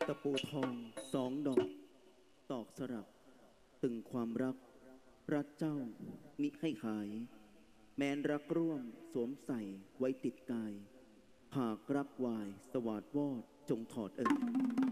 ตะปูทองสองดอกตอกสลักตึงความรักรักเจ้ามิให้ขายแม้นรักร่วมสวมใส่ไว้ติดกายหากรักวายสวาดวอดจงถอด